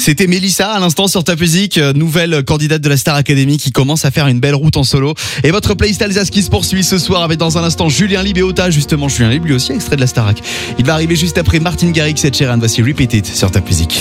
C'était Mélissa à l'instant sur Top Music, nouvelle candidate de la Star Academy qui commence à faire une belle route en solo. Et votre playlist Alsace qui se poursuit ce soir avec dans un instant Julien Libéota. Justement, Julien Lib lui aussi extrait de la Starac. Il va arriver juste après Martin Garrix et Sheeran. Voici Repeat It sur Top Music.